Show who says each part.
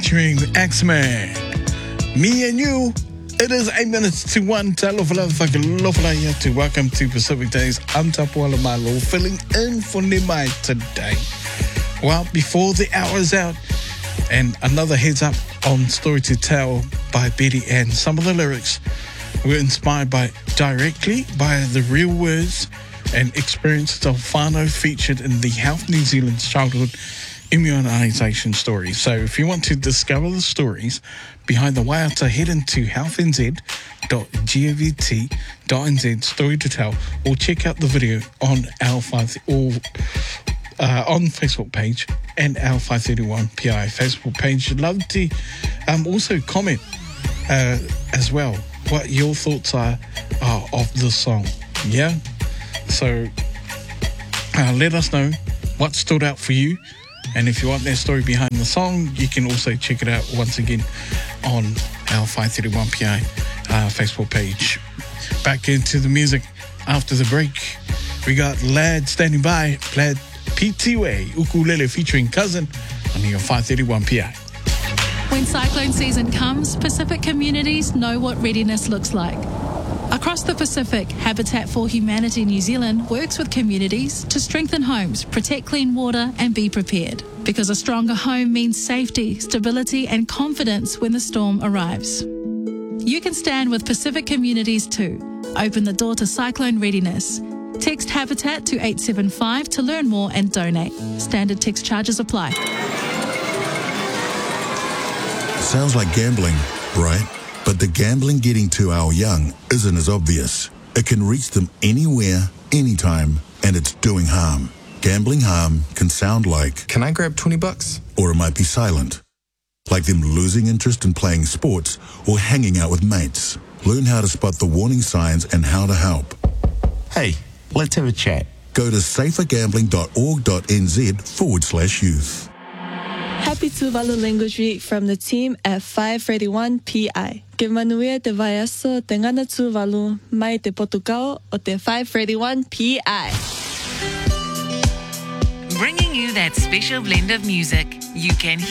Speaker 1: featuring X-Man. Me and you. It is 8 minutes to 1. To welcome to Pacific Days. I'm Tapuala Malo, filling in for Nimai today. Well, before the hour is out, and another heads up on Story to Tell by Betty Ann. Some of the lyrics were inspired directly by the real words and experiences of whānau featured in the Health New Zealand's childhood immunisation story. So if you want to discover the stories behind the waiata, head into healthnz.govt.nz Story to Tell, or check out the video on our on Facebook page and our 531 PI Facebook page. I'd love to also comment as well what your thoughts are of the song. Yeah, so let us know what stood out for you. And if you want that story behind the song, you can also check it out once again on our 531 PI Facebook page. Back into the music after the break. We got Lad standing by, Plaid PTWay, Ukulele featuring Cousin on your 531 PI.
Speaker 2: When cyclone season comes, Pacific communities know what readiness looks like. Across the Pacific, Habitat for Humanity New Zealand works with communities to strengthen homes, protect clean water and be prepared. Because a stronger home means safety, stability and confidence when the storm arrives. You can stand with Pacific communities too. Open the door to cyclone readiness. Text Habitat to 875 to learn more and donate. Standard text charges apply.
Speaker 3: Sounds like gambling, right? But the gambling getting to our young isn't as obvious. It can reach them anywhere, anytime, and it's doing harm. Gambling harm can sound like,
Speaker 4: "Can I grab $20?
Speaker 3: Or it might be silent. Like them losing interest in playing sports or hanging out with mates. Learn how to spot the warning signs and how to help.
Speaker 4: Hey, let's have a chat."
Speaker 3: Go to safergambling.org.nz/youth.
Speaker 5: Happy Tuvalu Language Week from the team at 531 PI. Que manuia te vaiaso te ngana Tuvalu mai te Portugal o te 531 PI.
Speaker 6: Bringing you that special blend of music you can